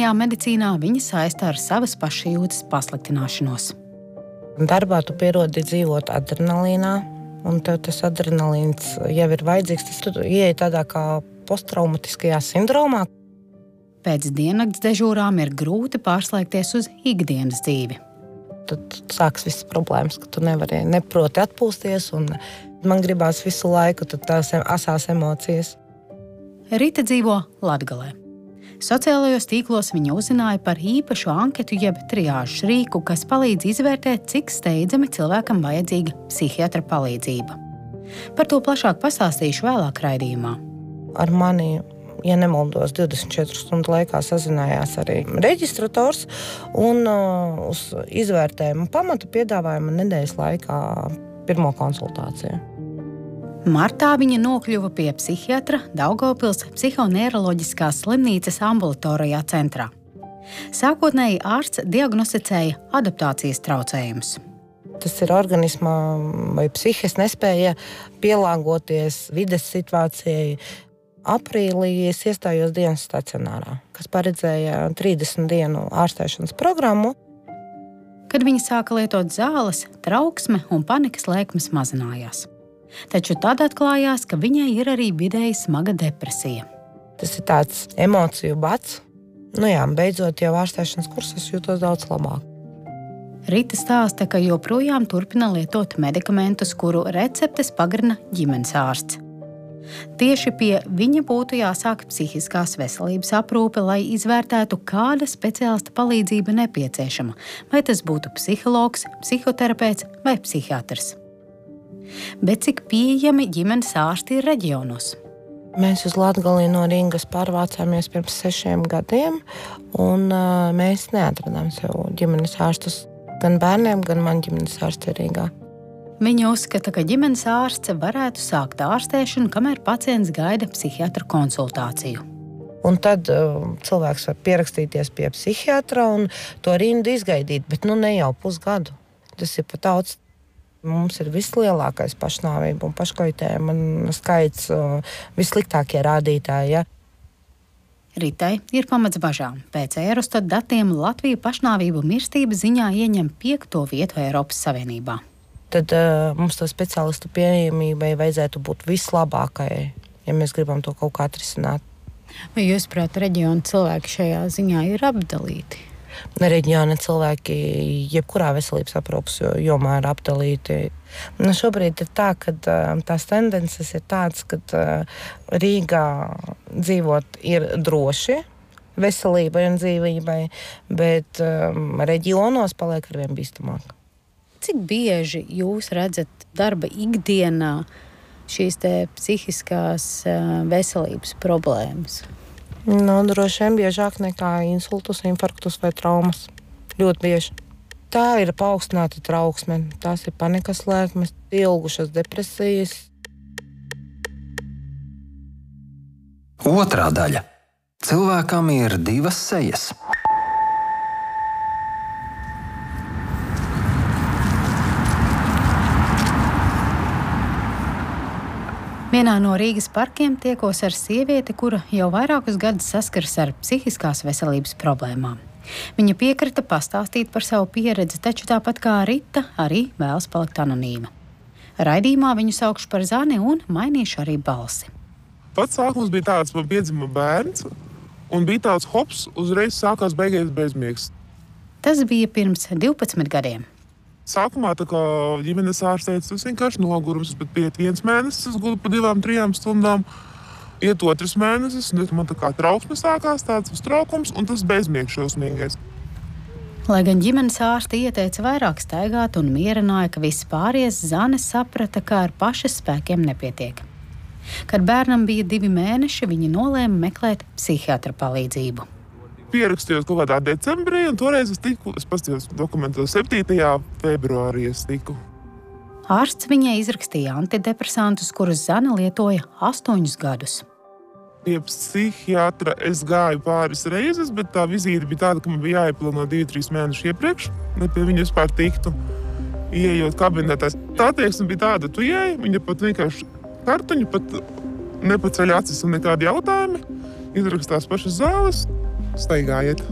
Modernajā medicīnā viņa saista ar savas pašajūtas pasliktināšanos. Darbā tu pierodi dzīvot adrenalīnā, un tev tas adrenalīns jau ir vajadzīgs. Tas tu ieej tādā kā posttraumatiskajā sindromā. Pēc diennakts dežūrām ir grūti pārslēgties uz ikdienas dzīvi. Tad sāks visas problēmas, ka tu neproti atpūsties, un man gribās visu laiku tās asās emocijas. Rita dzīvo Latgalē. Sociālajos tīklos viņa uzzināja par īpašu anketu jeb triāžu rīku, kas palīdz izvērtēt, cik steidzami cilvēkam vajadzīga psihiatra palīdzība. Par to plašāk pastāstīšu vēlāk raidījumā. Ar mani, ja nemaldos, 24 stundu laikā sazinājās arī reģistrators, un uz izvērtējumu pamata piedāvāja man nedēļas laikā pirmo konsultāciju. Martā viņa nokļuva pie psihiatra Daugavpils psihoneiroloģiskās slimnīcas ambulatorijā centrā. Sākotnēji ārsts diagnosticēja adaptācijas traucējumus. Tas ir organismā vai psihes nespēja pielāgoties vides situācijai. Aprīlī es iestājos dienas stacionārā, kas paredzēja 30 dienu ārstēšanas programmu. Kad viņa sāka lietot zāles, trauksme un panikas lēkmes mazinājās. Taču tad atklājās, ka viņai ir arī vidēji smaga depresija. Tas ir tāds emociju bats. Beidzot jau ārstēšanas kursus jūtos daudz labāk. Rita stāsta, ka joprojām turpina lietot medikamentus, kuru receptes pagarina ģimenes ārsts. Tieši pie viņa būtu jāsāk psihiskās veselības aprūpe, lai izvērtētu, kāda speciālista palīdzība nepieciešama, vai tas būtu psihologs, psihoterapeits vai psihiatrs. Bet cik pieejami ģimenes ārsti ir reģionos? Mēs uz Latgali no Rīgas pārvācāmies pirms 6 gadiem, un mēs neatradām sev ģimenes ārstus gan bērniem, gan man ģimenes ārsti Rīgā. Viņa uzskata, ka ģimenes ārsts varētu sākt ārstēšanu, kamēr pacients gaida psihiatra konsultāciju. Un tad cilvēks var pierakstīties pie psihiatra un to rindu izgaidīt, bet ne jau pusgadu. Tas ir pat daudz. Mums ir vislielākais pašnāvību un paškaitējuma skaits, vissliktākie rādītāji. Ja? Ritai ir pamats bažām. Pēc Eurostat datiem Latvija pašnāvību mirstības ziņā ieņem 5. vietu Eiropas Savienībā. Tad mums to speciālistu pieejamībai vajadzētu būt vislabākajai, ja mēs gribam to kaut kā atrisināt. Vai jūs, prāt, reģiona cilvēki šajā ziņā ir apdalīti? Reģiona cilvēki jebkurā veselības aprūpes jomā ir apdalīti. Šobrīd ir tā, ka tās tendences ir tādas, ka Rīgā dzīvot ir droši veselībai un dzīvībai, bet reģionos paliek arvien bīstamāk. Cik bieži jūs redzat darba ikdienā šīs psihiskās veselības problēmas? Droši vien biežāk nekā insultus, infarktus vai traumas. Ļoti bieži. Tā ir paaugstināta trauksme, tās ir panikas lēkmes, ilgušas depresijas. Otrā daļa. Cilvēkam ir 2 sejas. Vienā no Rīgas parkiem tiekos ar sievieti, kura jau vairākus gadus saskaras ar psihiskās veselības problēmām. Viņa piekrita pastāstīt par savu pieredzi, taču tāpat kā Rita arī vēlas palikt anonīma. Raidījumā viņu saukšu par Zani un mainīšu arī balsi. Pats sākums bija tāds, man piedzima bērns, un bija tāds hops, uzreiz sākās beigais bezmiegs. Tas bija pirms 12 gadiem. Sākumā tā kā ģimenes ārsts teica, tas vienkārši nogurums, bet pieiet 1 mēnesis, es gulu pa 2-3 stundām. Iet 2 mēnesis, un man tā kā trauksme sākās, tāds uztraukums, un tas bezmiegs šausmīgais. Lai gan ģimenes ārsti ieteica vairāk staigāt un mierināja, ka viss pāries, Zane saprata, ka ar pašas spēkiem nepietiek. Kad bērnam bija 2 mēneši, viņi nolēma meklēt psihiatra palīdzību. Pierakstījos kaut kādā decembrī, un toreiz es paskatījos dokumentos 7. februārī es tiku. Ārsts viņai izrakstīja antidepresantus, kurus Zane lietoja 8 gadus. Pie psihiatra es gāju pāris reizes, bet tā vizīte bija tāda, ka man bija jāieplāno 2-3 mēnešu iepriekš, lai pie viņa vispār tiktu. Ieejot kabinetā, tā attieksme bija tāda, tu ieej, viņa pat vienkārši kartuņu, pat nepaceļ acis un nekādi jautājumi, izrakstās pašas zāles, staigājiet.